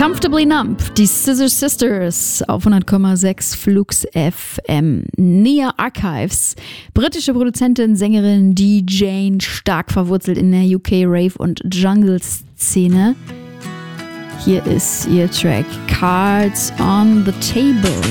Comfortably Numb, die Scissor Sisters auf 100,6 Flux FM. Nia Archives, britische Produzentin, Sängerin, DJ, stark verwurzelt in der UK Rave und Jungle Szene. Hier ist ihr Track Cards on the Table.